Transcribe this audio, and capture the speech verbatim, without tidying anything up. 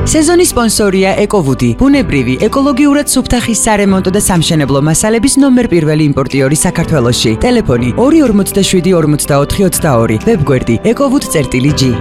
სეზონის სპონსორია ეკოვუდი, ბუნებრივი, ეკოლოგიურად სუფთა ხის სარემონტო და სამშენებლო მასალების ნომერ პირველი იმპორტიორი საქართველოში. ტელეფონი ორი ორმოცდაშვიდი ორმოცდაოთხი ოცდაორი, ვებგვერდი ეკოვუდი.გი.